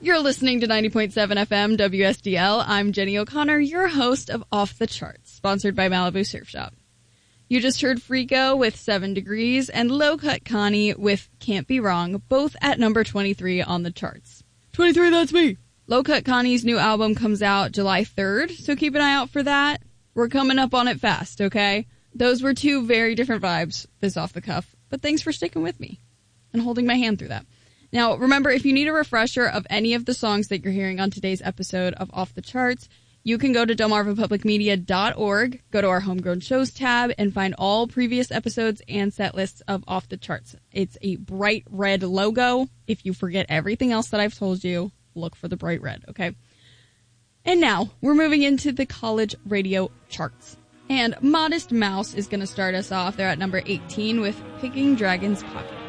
You're listening to 90.7 FM WSDL. I'm Jenny O'Connor, your host of Off the Charts, sponsored by Malibu Surf Shop. You just heard Freako with 7 Degrees and Low Cut Connie with Can't Be Wrong, both at number 23 on the charts. 23, that's me! Low Cut Connie's new album comes out July 3rd, so keep an eye out for that. We're coming up on it fast, okay? Those were two very different vibes, this off the cuff, but thanks for sticking with me and holding my hand through that. Now, remember, if you need a refresher of any of the songs that you're hearing on today's episode of Off the Charts, you can go to delmarvapublicmedia.org, go to our Homegrown Shows tab, and find all previous episodes and set lists of Off the Charts. It's a bright red logo. If you forget everything else that I've told you, look for the bright red, okay? And now, we're moving into the college radio charts. And Modest Mouse is going to start us off. They're at number 18 with Picking Dragon's Pocket.